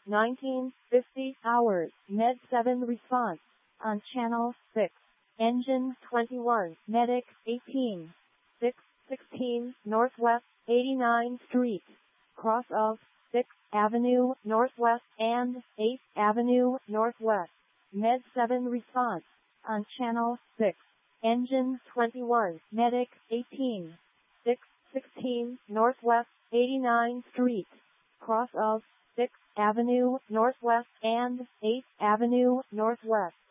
1950 hours. Med 7 response. On channel 6. Engine 21. Medic 18. 616 Northwest 89th Street. Cross of 6th Avenue Northwest and 8th Avenue Northwest. Med 7 response. On channel 6. Engine 21. Medic 18. 616 Northwest 89th Street. Cross of 6th Avenue Northwest and 8th Avenue Northwest.